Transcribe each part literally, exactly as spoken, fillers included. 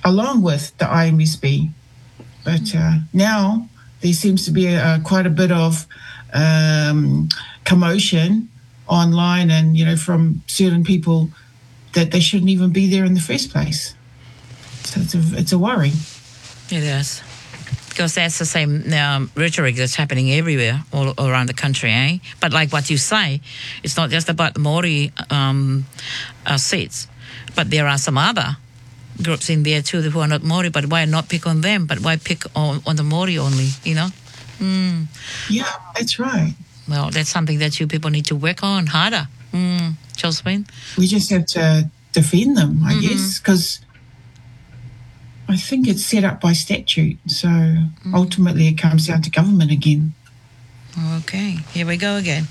along with the I M S B. But uh, now there seems to be a, quite a bit of um, commotion online and, you know, from certain people that they shouldn't even be there in the first place. So it's a, it's a worry. It is. Because that's the same um, rhetoric that's happening everywhere, all, all around the country, eh? But like what you say, it's not just about the Maori um, uh, seats, but there are some other groups in there too who are not Maori, but why not pick on them? But why pick on, on the Maori only, you know? Mm. Yeah, that's right. Well, that's something that you people need to work on harder. Mm. Josephine? We just have to defend them, I mm-hmm. guess, because I think it's set up by statute. So mm. ultimately it comes down to government again. Okay, here we go again.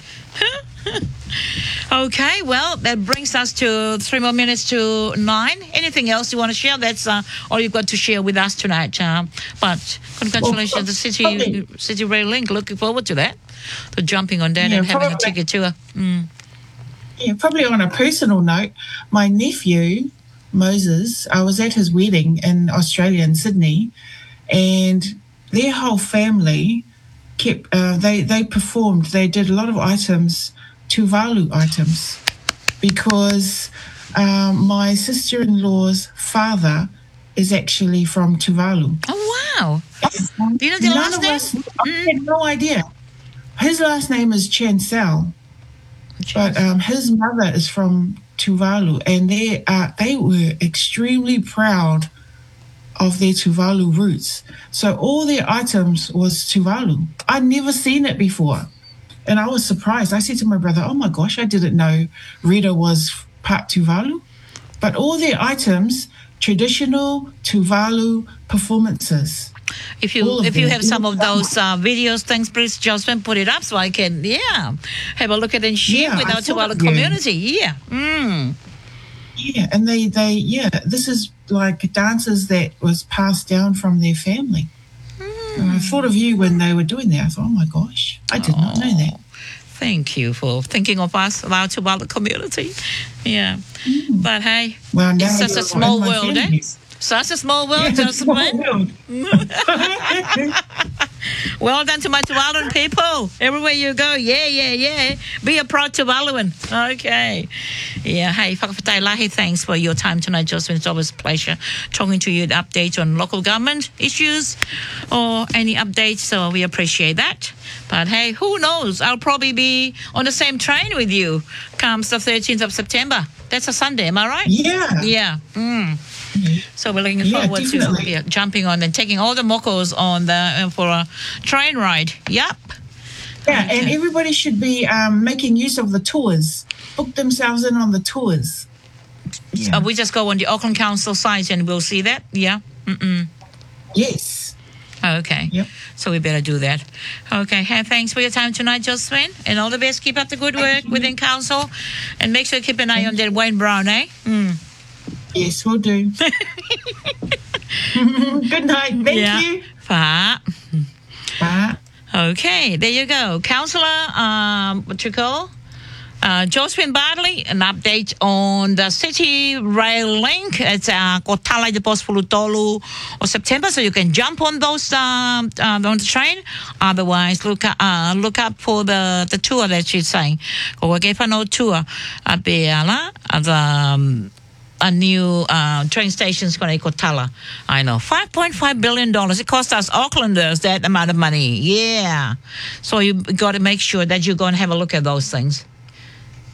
Okay, well, that brings us to three more minutes to nine. Anything else you want to share? That's uh, all you've got to share with us tonight. Uh, but congratulations, well, the City probably, City Rail Link. Looking forward to that, to jumping on that yeah, and having probably, a ticket tour. Mm. Yeah, probably on a personal note, my nephew, Moses, I was at his wedding in Australia, in Sydney, and their whole family kept, uh, they, they performed, they did a lot of items, Tuvalu items, because um, my sister-in-law's father is actually from Tuvalu. Oh, wow. And do you know the last name? Us, I had no idea. His last name is Chancel, but um, his mother is from Tuvalu, and they uh, they were extremely proud of their Tuvalu roots. So all their items was Tuvalu. I'd never seen it before. And I was surprised. I said to my brother, oh my gosh, I didn't know Rita was part Tuvalu. But all their items, traditional Tuvalu performances. If you if you have some of those uh, videos, thanks, please, Josephine, put it up so I can, yeah, have a look at it and share yeah, with our Tuvalu community. Yeah. Mm. Yeah, and they, they, yeah, this is like dances that was passed down from their family. And I thought of you when they were doing that. I thought, oh my gosh, I did oh, not know that. Thank you for thinking of us, of our Tuvalu community. Yeah. Mm. But hey, well, it's such a small world, eh? Such a small world, yeah, Josephine. Well done to my Tuvaluan people. Everywhere you go, yeah, yeah, yeah. Be a proud Tuvaluan. Okay. Yeah, hey, whakawhatai lahi, thanks for your time tonight, Josephine. It's always a pleasure talking to you, an update on local government issues or any updates, so we appreciate that. But hey, who knows? I'll probably be on the same train with you comes the thirteenth of September. That's a Sunday, am I right? Yeah. Yeah. Mm. So we're looking yeah, forward definitely. to yeah, jumping on and taking all the mokos on the uh, for a train ride. Yep. Yeah, okay. And everybody should be um, making use of the tours. Book themselves in on the tours. Yeah. Uh, we just go on the Auckland Council site and we'll see that. Yeah. Mm-mm. Yes. Okay. Yep. So we better do that. Okay. Hey, thanks for your time tonight, Josephine, and all the best. Keep up the good work within council, and make sure you keep an eye Thank on that Wayne Brown, eh? Mm. Yes, we'll do. Good night. Thank yeah. you. Fa. Fa. Okay, there you go. Councillor, um, what you call? Uh, Josephine Bartley, an update on the City Rail Link. It's uh, Kotala de Pospulutolu or September, so you can jump on those um, uh, on the train. Otherwise, look uh, look up for the, the tour that she's saying. Ko wake no tour at Beala at the um, a new uh, train station is going to Kotala. I know. five point five billion dollars. It cost us Aucklanders that amount of money. Yeah. So you got to make sure that you're going to have a look at those things.